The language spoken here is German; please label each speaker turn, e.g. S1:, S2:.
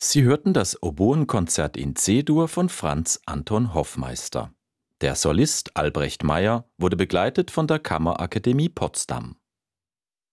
S1: Sie hörten das Oboenkonzert in C-Dur von Franz Anton Hoffmeister. Der Solist Albrecht Meyer wurde begleitet von der Kammerakademie Potsdam.